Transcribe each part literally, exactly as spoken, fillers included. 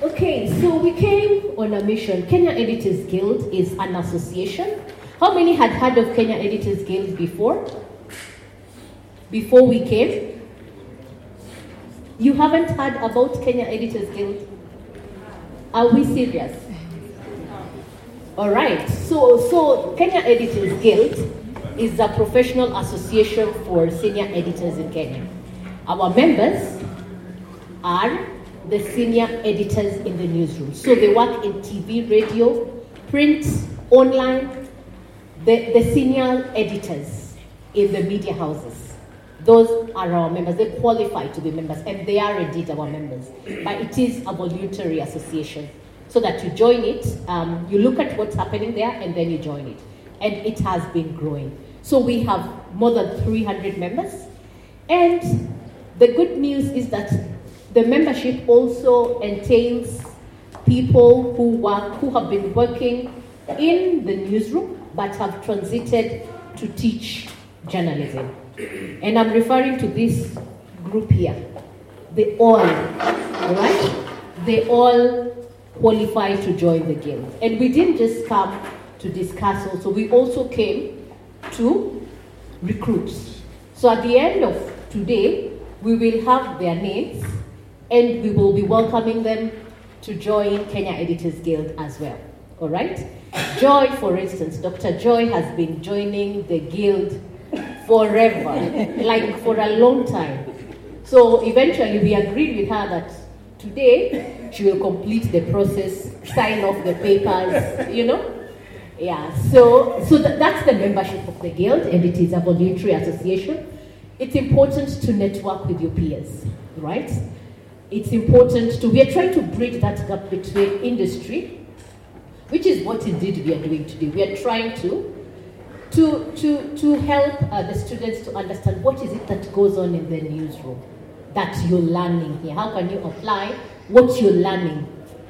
Okay, so we came on a mission. Kenya Editors Guild is an association. How many had heard of Kenya Editors Guild before? Before we came? You haven't heard about Kenya Editors Guild? Are we serious? All right, so, so Kenya Editors Guild is a professional association for senior editors in Kenya. Our members are the senior editors in the newsroom. So they work in T V, radio, print, online, the, the senior editors in the media houses. Those are our members. They qualify to be members, and they are indeed our members. But it is a voluntary association. So that you join it, um, you look at what's happening there, and then you join it. And it has been growing. So we have more than three hundred members. And the good news is that the membership also entails people who work, who have been working in the newsroom, but have transited to teach journalism. And I'm referring to this group here. They all, all right? They all qualify to join the guild. And we didn't just come to discuss also, we also came to recruit. So at the end of today, we will have their names, and we will be welcoming them to join Kenya Editors Guild as well, all right? Joy, for instance, Doctor Joy has been joining the guild forever, like for a long time. So eventually we agreed with her that today she will complete the process, sign off the papers, you know? Yeah, so, so th- that's the membership of the guild, and it is a voluntary association. It's important to network with your peers, right? It's important to, we are trying to bridge that gap between industry, which is what indeed we are doing today. We are trying to, to, to, to help uh, the students to understand what is it that goes on in the newsroom that you're learning here. How can you apply what you're learning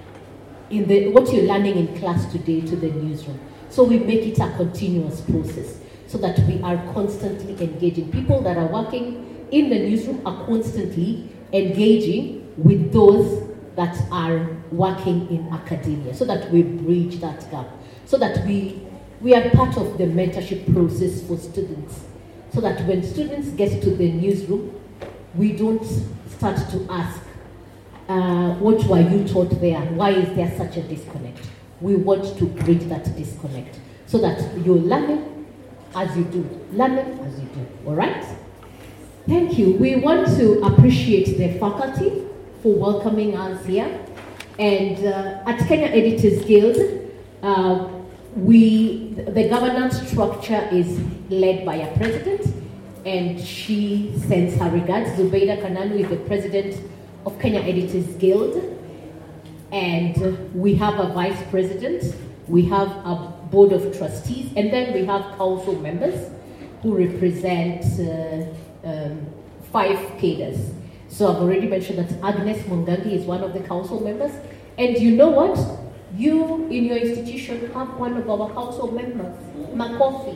in the, what you're learning in class today to the newsroom? So we make it a continuous process so that we are constantly engaging. People that are working in the newsroom are constantly engaging with those that are working in academia, so that we bridge that gap, so that we we are part of the mentorship process for students, so that when students get to the newsroom, we don't start to ask, uh, what were you taught there? Why is there such a disconnect? We want to bridge that disconnect, so that you're learning as you do, learning as you do, all right? Thank you. We want to appreciate the faculty for welcoming us here. And uh, at Kenya Editors Guild, uh, we, the governance structure is led by a president, and she sends her regards. Zubeida Kananu is the president of Kenya Editors Guild. And we have a vice president, we have a board of trustees, and then we have council members who represent uh, um, five cadres. So I've already mentioned that Agnes Mungangi is one of the council members. And you know what? You, in your institution, have one of our council members, Makofi.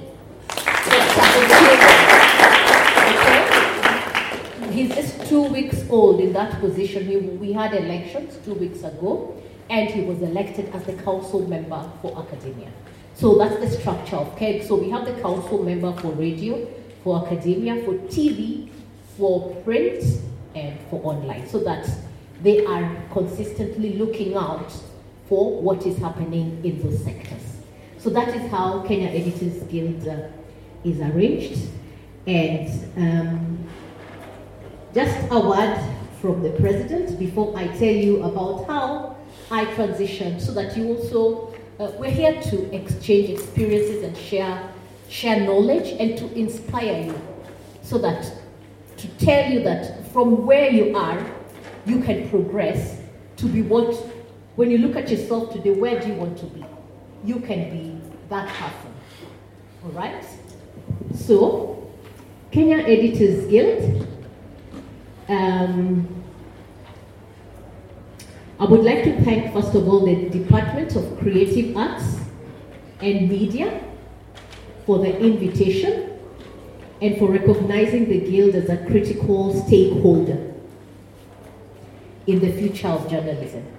Okay? He's just two weeks old in that position. We, we had elections two weeks ago, and he was elected as the council member for academia. So that's the structure of K E G. So we have the council member for radio, for academia, for T V, for print, and for online, so that they are consistently looking out for what is happening in those sectors. So that is how Kenya Editors Guild uh, is arranged. And um, just a word from the president before I tell you about how I transitioned, so that you also, uh, we're here to exchange experiences and share, share knowledge and to inspire you, so that, to tell you that from where you are, you can progress to be what, when you look at yourself today, where do you want to be? You can be that person, all right? So, Kenya Editors Guild, um, I would like to thank, first of all, the Department of Creative Arts and Media for the invitation and for recognizing the Guild as a critical stakeholder in the future of journalism.